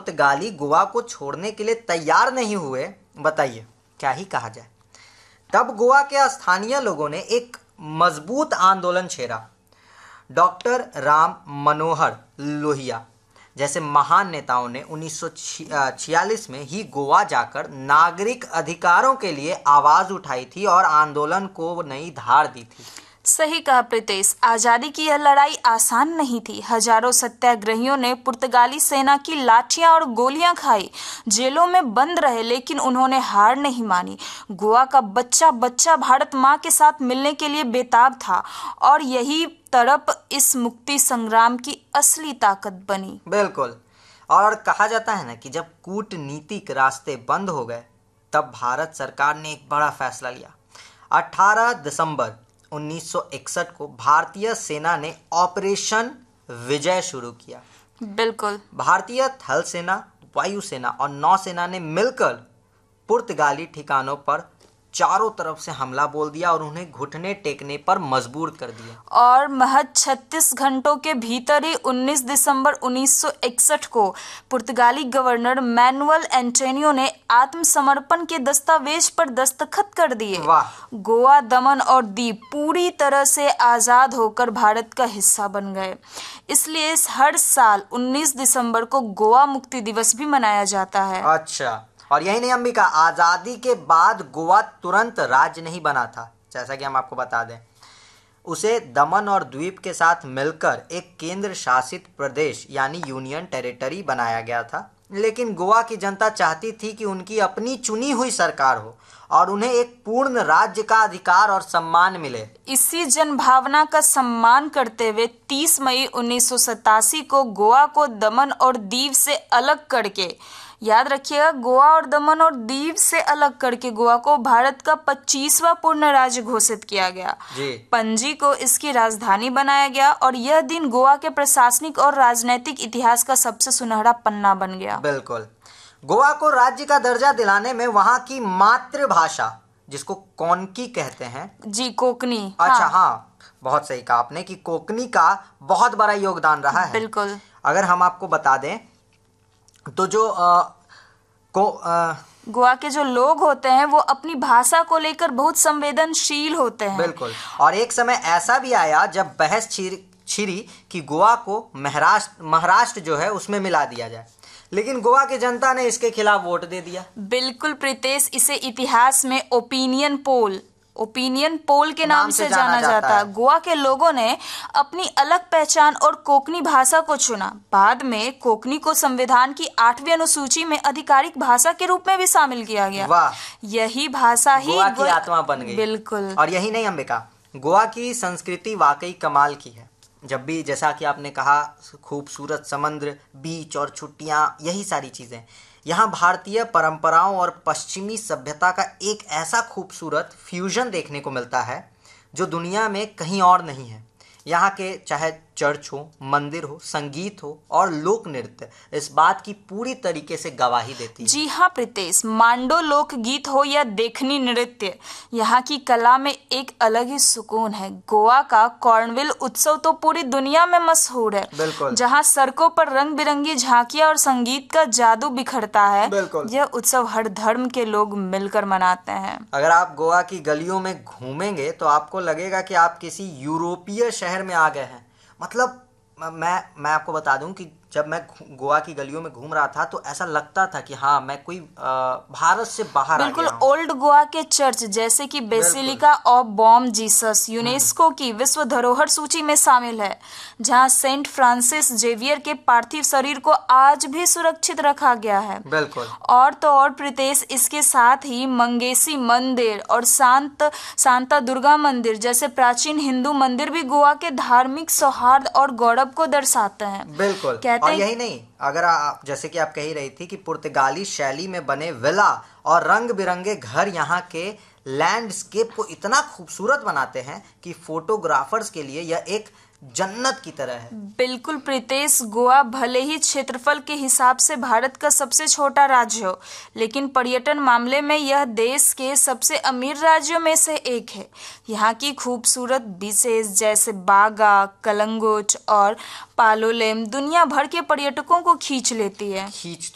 पुर्तगाली गोवा को छोड़ने के लिए तैयार नहीं हुए, बताइए क्या ही कहा जाए। तब गोवा के स्थानीय लोगों ने एक मजबूत आंदोलन छेड़ा। डॉक्टर राम मनोहर लोहिया जैसे महान नेताओं ने 1946 में ही गोवा जाकर नागरिक अधिकारों के लिए आवाज उठाई थी और आंदोलन को नई धार दी थी। सही कहा प्रीतेश, आजादी की यह लड़ाई आसान नहीं थी। हजारों सत्याग्रहियों ने पुर्तगाली सेना की लाठियां और गोलियां खाई, जेलों में बंद रहे, लेकिन उन्होंने हार नहीं मानी। गोवा का बच्चा बच्चा भारत माँ के साथ मिलने के लिए बेताब था और यही तड़प इस मुक्ति संग्राम की असली ताकत बनी। बिल्कुल, और कहा जाता है ना कि जब कूटनीतिक रास्ते बंद हो गए तब भारत सरकार ने एक बड़ा फैसला लिया। 18 दिसंबर 1961 को भारतीय सेना ने ऑपरेशन विजय शुरू किया। बिल्कुल, भारतीय थल सेना, वायुसेना और नौसेना ने मिलकर पुर्तगाली ठिकानों पर चारों तरफ से हमला बोल दिया और उन्हें घुटने टेकने पर मजबूर कर दिया। और महज 36 घंटों के भीतर ही 19 दिसंबर 1961 को पुर्तगाली गवर्नर मैनुअल एंटोनियो ने आत्मसमर्पण के दस्तावेज पर दस्तखत कर दिए। वाह! गोवा, दमन और दीव पूरी तरह से आजाद होकर भारत का हिस्सा बन गए। इसलिए हर साल 19 दिसंबर को गोवा मुक्ति दिवस भी मनाया जाता है। अच्छा, और यही नहीं अंबिका, आज़ादी के बाद गोवा तुरंत राज्य नहीं बना था। जैसा कि हम आपको बता दें, उसे दमन और द्वीप के साथ मिलकर एक केंद्र शासित प्रदेश यानी यूनियन टेरिटरी बनाया गया था। लेकिन गोवा की जनता चाहती थी कि उनकी अपनी चुनी हुई सरकार हो और उन्हें एक पूर्ण राज्य का अधिकार और सम्मान मिले। इसी जनभावना का सम्मान करते हुए 30 मई 1987 को गोवा को दमन और दीव से अलग करके, याद रखिएगा, गोवा और दमन और दीव से अलग करके गोवा को भारत का 25वां पूर्ण राज्य घोषित किया गया। पणजी को इसकी राजधानी बनाया गया और यह दिन गोवा के प्रशासनिक और राजनीतिक इतिहास का सबसे सुनहरा पन्ना बन गया। बिल्कुल, गोवा को राज्य का दर्जा दिलाने में वहाँ की मातृभाषा, जिसको कोंकणी कहते हैं, जी, कोंकणी। अच्छा, हाँ, बहुत सही कहा आपने कि कोंकणी का बहुत बड़ा योगदान रहा है। बिल्कुल। अगर हम आपको बता दें तो जो गोवा के जो लोग होते हैं वो अपनी भाषा को लेकर बहुत संवेदनशील होते हैं। बिल्कुल, और एक समय ऐसा भी आया जब बहस छिड़ी कि गोवा को महाराष्ट्र जो है उसमें मिला दिया जाए, लेकिन गोवा की जनता ने इसके खिलाफ वोट दे दिया। बिल्कुल प्रीतेश, इसे इतिहास में ओपिनियन पोल के नाम से जाना जाता है। गोवा के लोगों ने अपनी अलग पहचान और कोंकणी भाषा को चुना। बाद में कोंकणी को संविधान की 8वीं अनुसूची में आधिकारिक भाषा के रूप में भी शामिल किया गया। वाह! यही भाषा ही गोवा की आत्मा बन गई। बिल्कुल। और यही नहीं अंबिका, गोवा की संस्कृति वाकई कमाल की है। जब भी, जैसा कि आपने कहा, खूबसूरत समुद्र, बीच और छुट्टियां, यही सारी चीजें। यहाँ भारतीय परंपराओं और पश्चिमी सभ्यता का एक ऐसा खूबसूरत फ्यूजन देखने को मिलता है जो दुनिया में कहीं और नहीं है। यहाँ के चाहे चर्च हो, मंदिर हो, संगीत हो और लोक नृत्य इस बात की पूरी तरीके से गवाही देती है। जी हाँ प्रीतेश, मांडो लोकगीत हो या देखनी नृत्य, यहाँ की कला में एक अलग ही सुकून है। गोवा का कॉर्नवेल उत्सव तो पूरी दुनिया में मशहूर है। बिल्कुल। जहाँ सड़कों पर रंग बिरंगी झांकियाँ और संगीत का जादू बिखरता है। बिल्कुल। यह उत्सव हर धर्म के लोग मिलकर मनाते हैं। अगर आप गोवा की गलियों में घूमेंगे तो आपको लगेगा कि आप किसी यूरोपीय शहर में आ गए हैं। मतलब मैं आपको बता दूं कि जब मैं गोवा की गलियों में घूम रहा था तो ऐसा लगता था कि हाँ, मैं कोई भारत से बाहर आ गया हूं। ओल्ड गोवा के चर्च जैसे कि basilica of Bom Jesus UNESCO की विश्व धरोहर सूची में शामिल है, जहां सेंट फ्रांसिस जेवियर के पार्थिव शरीर को आज भी सुरक्षित रखा गया है। बिल्कुल। और तो और प्रीतेश, इसके साथ ही मंगेशी मंदिर और शांता दुर्गा मंदिर जैसे प्राचीन हिंदू मंदिर भी गोवा के धार्मिक सौहार्द और गौरव को दर्शाते हैं। बिल्कुल। और यही नहीं, अगर आप, जैसे कि आप कही रही थी कि पुर्तगाली शैली में बने विला और रंग बिरंगे घर यहाँ के लैंडस्केप को इतना खूबसूरत बनाते हैं कि फोटोग्राफर्स के लिए यह एक जन्नत की तरह है। बिल्कुल प्रीतेश, गोवा भले ही क्षेत्रफल के हिसाब से भारत का सबसे छोटा राज्य हो, लेकिन पर्यटन मामले में यह देश के सबसे अमीर राज्यों में से एक है। यहाँ की खूबसूरत बीचेस जैसे बागा, कलंगुट और पालोलेम दुनिया भर के पर्यटकों को खींच लेती है।